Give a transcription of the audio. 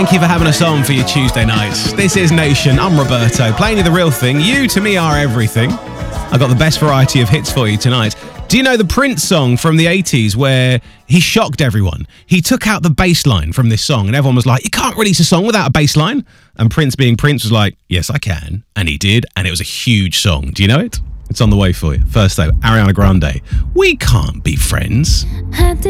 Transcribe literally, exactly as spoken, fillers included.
Thank you for having us on for your Tuesday nights. This is Nation. I'm Roberto, playing you the real thing. You, to me, are everything. I got the best variety of hits for you tonight. Do you know the Prince song from the eighties where he shocked everyone? He took out the bass line from this song and everyone was like, you can't release a song without a bass line. And Prince, being Prince, was like, yes, I can. And he did. And it was a huge song. Do you know it? It's on the way for you. First, though, Ariana Grande. We can't be friends.